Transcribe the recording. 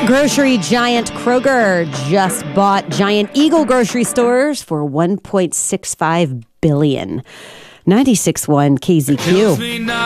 Grocery giant Kroger just bought Giant Eagle grocery stores for $1.65 billion. 96.1 KZQ.